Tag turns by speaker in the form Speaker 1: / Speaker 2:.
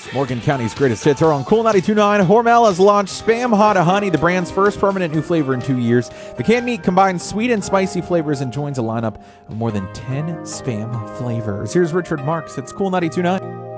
Speaker 1: Morgan County's greatest hits are on Cool 92.9. Hormel has launched Spam Hot Honey, the brand's first permanent new flavor in 2 years. The canned meat combines sweet and spicy flavors and joins a lineup of more than 10 Spam flavors. Here's Richard Marks. It's Cool 92.9.